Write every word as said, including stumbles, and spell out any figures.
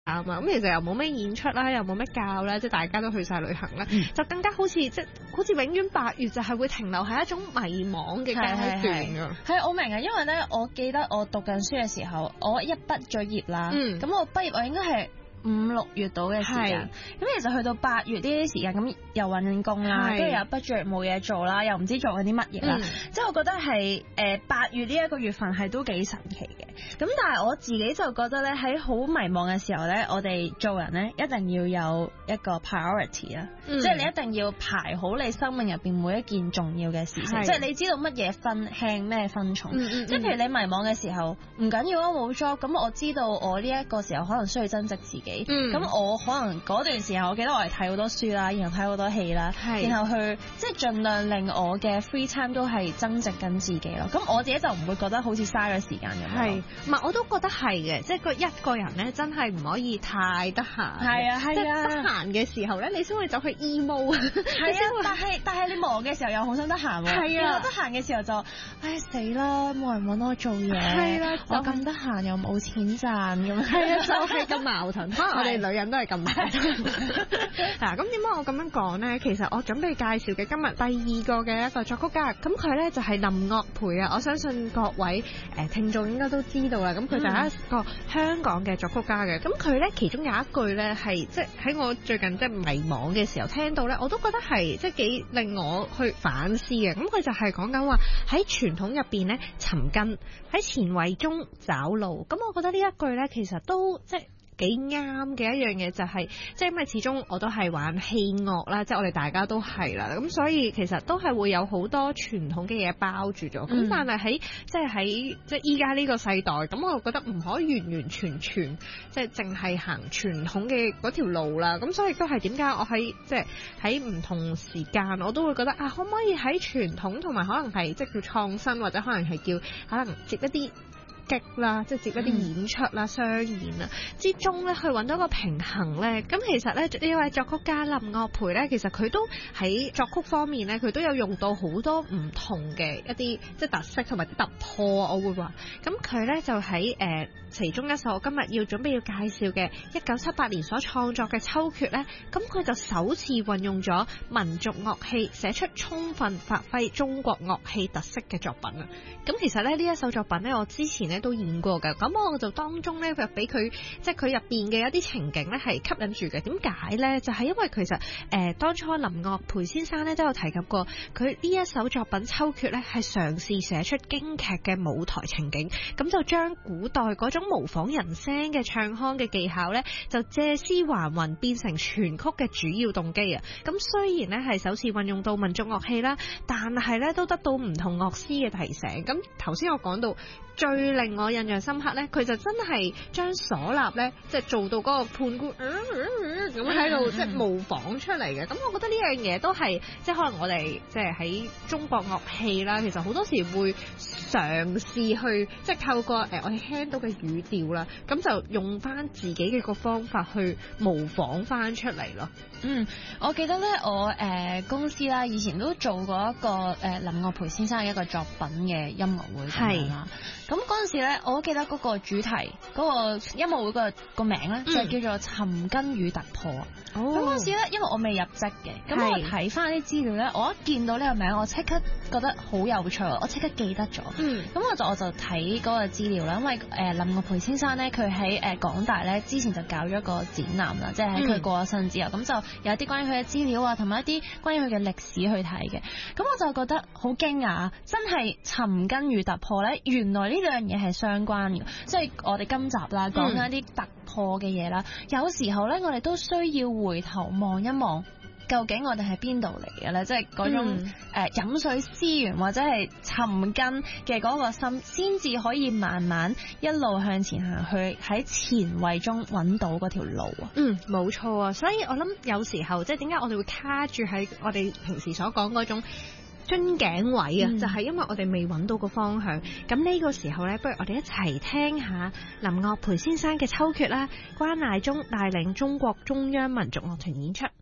啊嘛，咁其實又冇咩演出啦，又冇咩教啦，即係大家都去晒旅行啦，嗯、就更加好似即係好似永遠八月就係會停留喺一種迷茫嘅階段㗎。 係我明啊，因為咧，我記得我讀緊書嘅時候，我一畢咗業啦，咁、嗯、我畢業我應該係五六月到嘅時間，咁其實去到八月呢啲時間，咁又揾緊工啦，跟住又畢咗業冇嘢做啦，又唔知做緊啲乜嘢啦，即係、嗯、我覺得係誒八月呢一個月份係都幾神奇嘅。咁但係我自己就覺得咧，喺好迷茫嘅時候咧，我哋做人咧一定要有一個 priority 啊、嗯，即係你一定要排好你生命入邊每一件重要嘅事情，即係你知道乜嘢分輕咩分重，嗯嗯嗯、即係譬如你迷茫嘅時候唔緊要啊，冇 job，咁我知道我呢一個時候可能需要增值自己。咁、嗯、我可能嗰段時候，我記得我係睇好多書啦，然後睇好多戲啦，然後去即係盡量令我嘅 free time 都係增值緊自己咯。咁我自己就唔會覺得好似嘥咗時間咁樣。係，唔係我都覺得係嘅，即係個一個人咧真係唔可以太得閒。係啊係啊，得閒嘅時候咧，你先會走去 emo。係啊，但係但係你忙嘅時候又好想得閒喎。係啊，得閒嘅時候就唉死啦，冇人揾我做嘢。係啦，我咁得閒又冇錢賺咁。係啊，就係咁矛盾。我哋女人都係咁嗱，咁點解我咁樣講呢？其實我準備介紹嘅今日第二個嘅一個作曲家，咁佢呢就係林樂培啊！我相信各位誒聽眾應該都知道啦。咁佢就係一個香港嘅作曲家嘅。咁佢呢其中有一句呢係即係喺我最近即係迷惘嘅時候聽到呢，我都覺得係即係幾令我去反思嘅。咁佢就係講緊話喺傳統入邊呢尋根，喺前衛中找路。咁我覺得呢一句呢其實都即係幾啱嘅一樣嘢，就係即係因為始終我都係玩器樂啦，即係我哋大家都係啦，咁所以其實都係會有好多傳統嘅嘢包住咗。咁、嗯、但係喺即係喺即係依家呢個世代，咁我覺得唔可以完完全全即係淨係行傳統嘅嗰條路啦。咁所以都係點解我喺即係喺唔同時間我都會覺得啊，可唔可以喺傳統同埋可能係即係叫創新，或者可能係叫可能接一啲啦，即係接一啲演出啦、商演啊之中咧，去揾到個平衡咧。咁其實咧，呢位作曲家林樂培咧，其實佢都喺作曲方面咧，佢都有用到好多唔同嘅一啲即係特色同埋突破。我會話，咁佢咧就喺誒、呃、其中一首我今日要準備要介紹嘅一九七八年所創作嘅秋決咧，咁佢就首次運用咗民族樂器，寫出充分發揮中國樂器特色嘅作品啊。咁其實咧呢一首作品咧，我之前咧都演過嘅，咁我就當中咧，佢俾佢即係佢入邊嘅一啲情景咧係吸引住嘅。點解咧？就係、是、因為其實誒、呃、當初林樂培先生咧都有提及過，佢呢一首作品《秋決》咧係嘗試寫出京劇嘅舞台情景，咁就將古代嗰種模仿人聲嘅唱腔嘅技巧咧，就借屍還魂變成全曲嘅主要動機啊！咁雖然咧係首次運用到民族樂器啦，但係咧都得到唔同樂師嘅提醒。咁頭先我講到最令我印象深刻咧，佢就真係將嗩吶咧，即係做到嗰個判官咁喺度，即係模仿出嚟嘅。咁我覺得呢樣嘢都係，即係可能我哋即係喺中國樂器啦，其實好多時會嘗試去，即係透過誒我哋聽到嘅語調啦，咁就用翻自己嘅個方法去模仿翻出嚟咯。嗯，我記得咧，我誒、呃、公司啦，以前都做過一個誒、呃、林樂培先生嘅一個作品嘅音樂會咁樣啦。咁嗰陣時咧，我記得嗰個主題嗰、嗰個音樂會個個名咧、嗯、就係叫做尋根與突破。咁嗰陣時咧，因為我未入職嘅，咁我睇翻啲資料咧，我一見到呢個名，我即刻覺得好有趣，我即刻記得咗。咁、嗯、我就我就睇嗰個資料啦，因為誒、呃、林樂培先生咧，佢喺誒港大咧之前就搞咗個展覽啦，即係喺佢過咗身之後，咁、嗯、就有啲關於佢嘅資料啊，同埋一啲關於佢嘅歷史去睇嘅。咁我就覺得好驚訝，真係尋根與突破咧，原來呢兩樣嘢係相關嘅。即係我哋今集啦，講緊一啲突破嘅嘢啦，有時候咧，我哋都需要回頭望一望，究竟我哋喺邊度嚟嘅咧？即係嗰種誒、嗯呃、飲水思源或者係尋根嘅嗰個心，先至可以慢慢一路向前行去，喺前衛中揾到嗰條路啊！ 嗯，冇錯啊！所以我諗有時候即係點解我哋會卡住喺我哋平時所講嗰種樽頸位啊、嗯，就係、是、因為我哋未揾到個方向。咁呢個時候呢，不如我哋一齊聽下林樂培先生嘅秋決啦，關乃忠帶領中國中央民族樂團演出。